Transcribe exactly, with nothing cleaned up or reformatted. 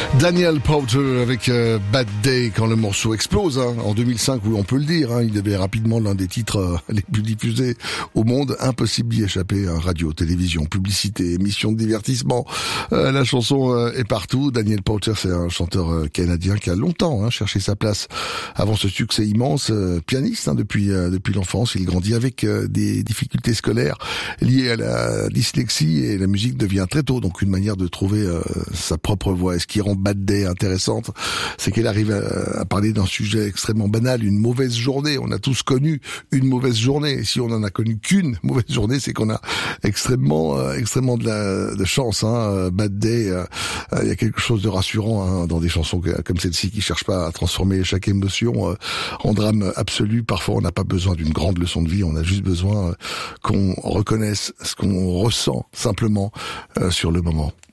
Daniel Powter avec euh, Bad Day quand le morceau explose hein, en deux mille cinq, où on peut le dire, hein, il devient rapidement l'un des titres euh, les plus diffusés au monde. Impossible d'y échapper, hein, radio, télévision, publicité, émissions de divertissement. Euh, la chanson euh, est partout. Daniel Powter, c'est un chanteur euh, canadien qui a longtemps hein, cherché sa place avant ce succès immense. Euh, pianiste hein, depuis euh, depuis l'enfance, il grandit avec euh, des difficultés scolaires liées à la dyslexie et la musique devient très tôt donc une manière de trouver euh, sa propre voix. Et ce qui rend Bad Day intéressante, c'est qu'elle arrive à, à parler d'un sujet extrêmement banal, une mauvaise journée. On a tous connu une mauvaise journée. Et si on en a connu qu'une mauvaise journée, c'est qu'on a extrêmement, euh, extrêmement de, la, de chance. Hein. Bad Day, il euh, euh, y a quelque chose de rassurant hein, dans des chansons comme celle-ci qui cherchent pas à transformer chaque émotion euh, en drame absolu. Parfois, on n'a pas besoin d'une grande leçon de vie. On a juste besoin euh, qu'on reconnaisse ce qu'on ressent simplement euh, sur le moment.